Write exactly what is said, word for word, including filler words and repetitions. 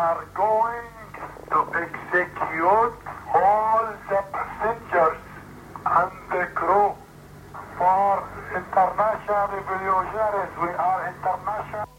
are going to execute all the passengers and the crew for international revolutionaries. We are international.